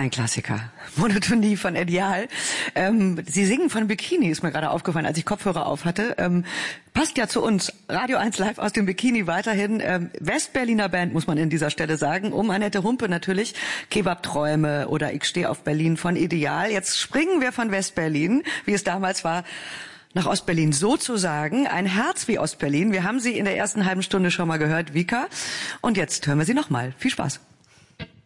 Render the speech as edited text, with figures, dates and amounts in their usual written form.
ein Klassiker. Monotonie von Ideal. Sie singen von Bikini, ist mir gerade aufgefallen, als ich Kopfhörer auf hatte. Passt ja zu uns. Radio 1 live aus dem Bikini weiterhin. Westberliner Band, muss man in dieser Stelle sagen. Um Annette Humpe natürlich. Kebabträume oder Ich stehe auf Berlin von Ideal. Jetzt springen wir von Westberlin, wie es damals war, nach Ostberlin sozusagen. Ein Herz wie Ostberlin. Wir haben sie in der ersten halben Stunde schon mal gehört, Vika. Und jetzt hören wir sie nochmal. Viel Spaß.